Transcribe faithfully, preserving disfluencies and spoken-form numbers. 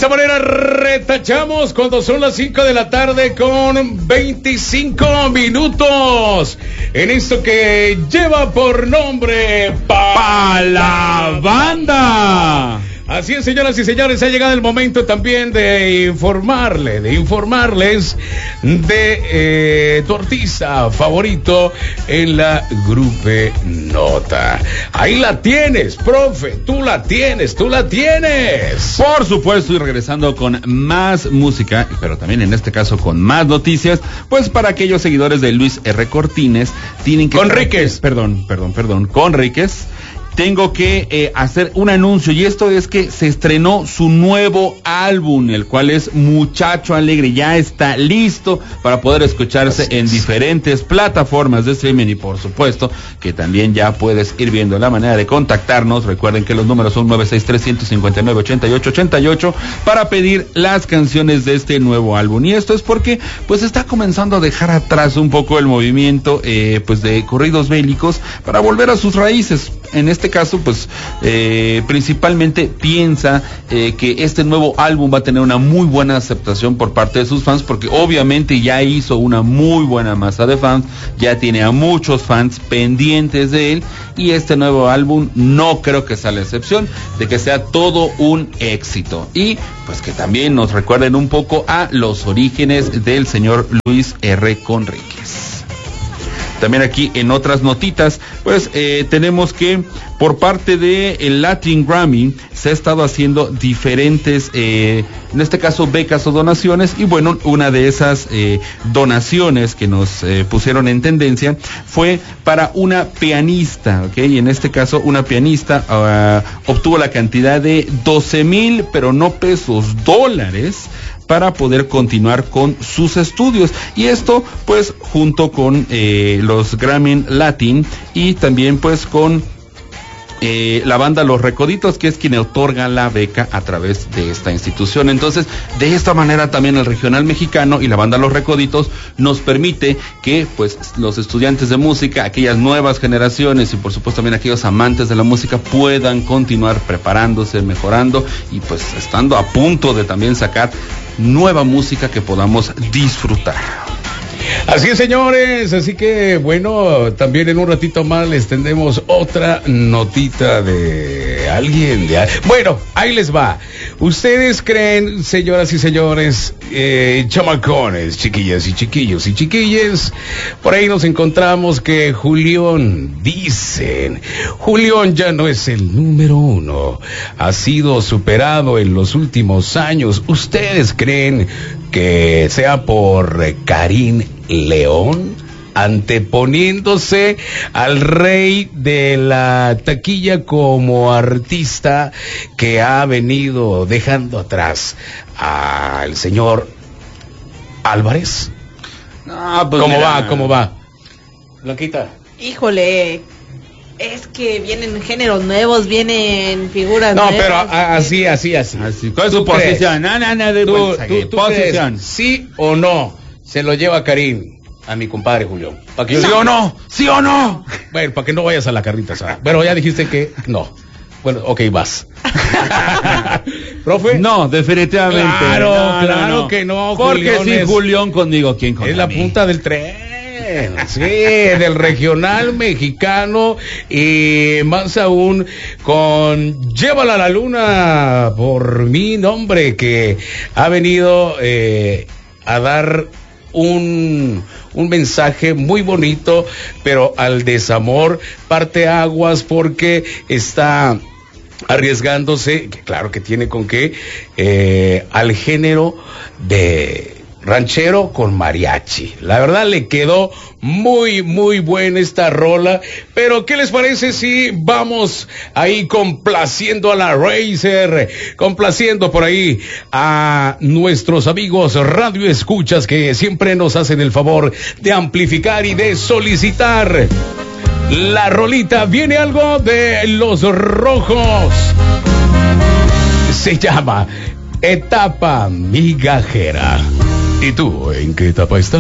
esa manera retachamos cuando son las cinco de la tarde con veinticinco minutos. En esto que lleva por nombre Pa, pa la Banda. Así es, señoras y señores, ha llegado el momento también de informarle, de informarles de eh, tu artista favorito en la Grupe Nota. Ahí la tienes, profe, tú la tienes, tú la tienes. Por supuesto, y regresando con más música, pero también en este caso con más noticias, pues para aquellos seguidores de Luis R. Cortines, tienen que... Conríquez. Perdón, perdón, perdón, Conríquez. Tengo que eh, hacer un anuncio, y esto es que se estrenó su nuevo álbum, el cual es Muchacho Alegre. Ya está listo para poder escucharse en diferentes plataformas de streaming, y por supuesto que también ya puedes ir viendo la manera de contactarnos. Recuerden que los números son nueve seis tres, uno cinco nueve, ocho ocho ocho ocho para pedir las canciones de este nuevo álbum. Y esto es porque pues está comenzando a dejar atrás un poco el movimiento eh, pues de corridos bélicos para volver a sus raíces. En este caso, pues, eh, principalmente piensa eh, que este nuevo álbum va a tener una muy buena aceptación por parte de sus fans, porque obviamente ya hizo una muy buena masa de fans, ya tiene a muchos fans pendientes de él, y este nuevo álbum no creo que sea la excepción de que sea todo un éxito. Y pues que también nos recuerden un poco a los orígenes del señor Luis R. Conríquez. También aquí en otras notitas, pues eh, tenemos que por parte de el Latin Grammy se ha estado haciendo diferentes, eh, en este caso becas o donaciones, y bueno, una de esas eh, donaciones que nos eh, pusieron en tendencia fue para una pianista, ¿ok? Y en este caso una pianista uh, obtuvo la cantidad de doce mil, pero no pesos, dólares, para poder continuar con sus estudios. Y esto pues junto con eh, los Grammy Latin, y también pues con eh, la banda Los Recoditos, que es quien otorga la beca a través de esta institución. Entonces, de esta manera también el Regional Mexicano y la banda Los Recoditos nos permite que pues los estudiantes de música, aquellas nuevas generaciones y por supuesto también aquellos amantes de la música puedan continuar preparándose, mejorando y pues estando a punto de también sacar nueva música que podamos disfrutar. Así es, señores, así que bueno, también en un ratito más les tendremos otra notita de alguien, de... bueno, ahí les va. ¿Ustedes creen, señoras y señores, eh, chamacones, chiquillas y chiquillos y chiquillas, por ahí nos encontramos que Julián, dicen, Julián ya no es el número uno, ha sido superado en los últimos años? ¿Ustedes creen que sea por Karim León, anteponiéndose al rey de la taquilla como artista que ha venido dejando atrás al señor Álvarez? No, pues ¿Cómo mira, va? ¿Cómo va? Blanquita. Híjole, es que vienen géneros nuevos, vienen figuras no, nuevas. No, pero a, así, así, así. así. ¿Cuál es su posición? No, no, no, de ¿Tú, tú, tú posición. Crees, ¿sí o no se lo lleva Karim a mi compadre Julián? ¿Para que ¿Sí yo... o no? ¿Sí o no? Bueno, para que no vayas a la carrita asada. Bueno, ya dijiste que no. Bueno, ok, vas. ¿Profe? No, definitivamente. Claro, no, claro no, no. que no. Porque si es, Julián conmigo, ¿quién contra es la mí? punta del tren. Sí, del Regional Mexicano, y más aún con Llévala a la Luna por mi nombre, que ha venido eh, a dar un, un mensaje muy bonito, pero al desamor, parteaguas, porque está arriesgándose, que claro que tiene con qué, eh, al género de ranchero con mariachi. La verdad le quedó muy, muy buena esta rola, pero ¿qué les parece si vamos ahí complaciendo a la Racer, complaciendo por ahí a nuestros amigos radio escuchas que siempre nos hacen el favor de amplificar y de solicitar la rolita? Viene algo de Los Rojos, se llama Etapa Migajera. ¿Y tú en qué etapa estás?